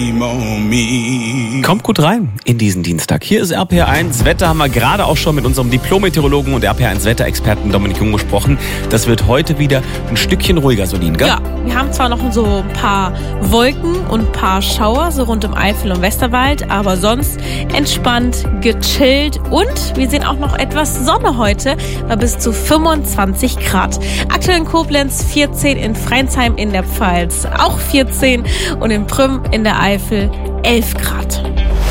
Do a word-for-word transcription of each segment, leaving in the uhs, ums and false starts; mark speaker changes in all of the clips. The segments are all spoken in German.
Speaker 1: Kommt gut rein in diesen Dienstag. Hier ist R P R eins Wetter, haben wir gerade auch schon mit unserem Diplom-Meteorologen und R P R eins Wetterexperten Dominik Jung gesprochen. Das wird heute wieder ein Stückchen ruhiger, Solin, gell?
Speaker 2: Ja, wir haben zwar noch so ein paar Wolken und ein paar Schauer, so rund im Eifel- und Westerwald, aber sonst entspannt, gechillt und wir sehen auch noch etwas Sonne heute, bei bis zu fünfundzwanzig Grad. Aktuell in Koblenz vierzehn, in Freinsheim in der Pfalz auch vierzehn und in Prüm in der Eifel elf Grad.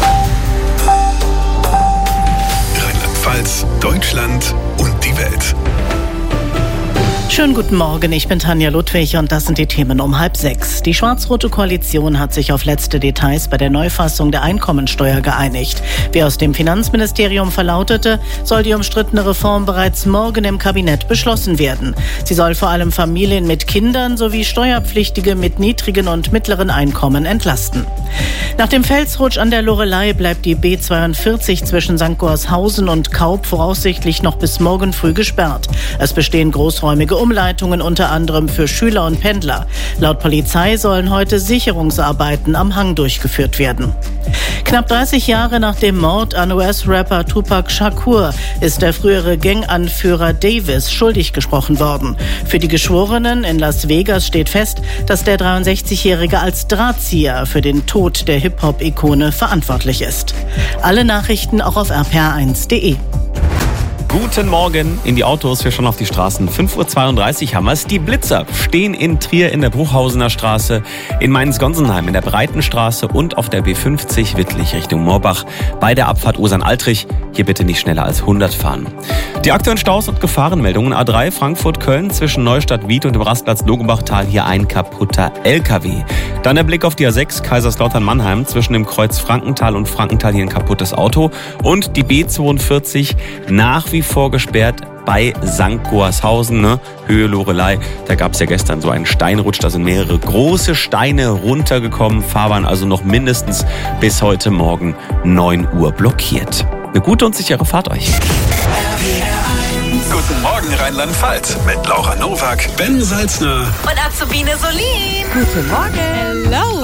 Speaker 3: Rheinland-Pfalz, Deutschland und die Welt.
Speaker 4: Schönen guten Morgen, ich bin Tanja Ludwig und das sind die Themen um halb sechs. Die schwarz-rote Koalition hat sich auf letzte Details bei der Neufassung der Einkommensteuer geeinigt. Wie aus dem Finanzministerium verlautete, soll die umstrittene Reform bereits morgen im Kabinett beschlossen werden. Sie soll vor allem Familien mit Kindern sowie Steuerpflichtige mit niedrigen und mittleren Einkommen entlasten. Nach dem Felsrutsch an der Loreley bleibt die B zweiundvierzig zwischen Sankt Goarshausen und Kaub voraussichtlich noch bis morgen früh gesperrt. Es bestehen großräumige Umleitungen unter anderem für Schüler und Pendler. Laut Polizei sollen heute Sicherungsarbeiten am Hang durchgeführt werden. Knapp dreißig Jahre nach dem Mord an U S-Rapper Tupac Shakur ist der frühere Ganganführer Davis schuldig gesprochen worden. Für die Geschworenen in Las Vegas steht fest, dass der dreiundsechzigjährige als Drahtzieher für den Tod der Hip-Hop-Ikone verantwortlich ist. Alle Nachrichten auch auf r p r eins punkt d e.
Speaker 1: Guten Morgen in die Autos, wir schon auf die Straßen. fünf Uhr zweiunddreißig haben wir es. Die Blitzer stehen in Trier in der Bruchhausener Straße, in Mainz-Gonsenheim in der Breitenstraße und auf der B fünfzig Wittlich Richtung Moorbach bei der Abfahrt Osern-Altrich. Hier bitte nicht schneller als hundert fahren. Die aktuellen Staus und Gefahrenmeldungen. A drei Frankfurt-Köln zwischen Neustadt-Wied und dem Rastplatz Logenbachtal hier ein kaputter L K W. Dann der Blick auf die A sechs Kaiserslautern-Mannheim zwischen dem Kreuz Frankenthal und Frankenthal hier ein kaputtes Auto. Und die B zweiundvierzig nach wie vor gesperrt bei Sankt Goarshausen, ne? Höhe Loreley. Da gab es ja gestern so einen Steinrutsch, da sind mehrere große Steine runtergekommen. Fahrbahn also noch mindestens bis heute Morgen neun Uhr blockiert. Eine gute und sichere Fahrt euch.
Speaker 3: Guten Morgen Rheinland-Pfalz mit Laura Nowak, Ben Salzner
Speaker 2: Und Azubine Solin. Guten Morgen. Hello.